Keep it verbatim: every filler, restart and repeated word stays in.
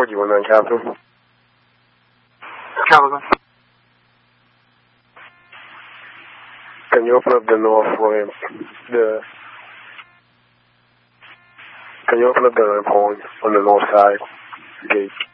you one nine Capital. Capital. Can you open up the north ramp? The Can you open up the ramp horn on the north side gate?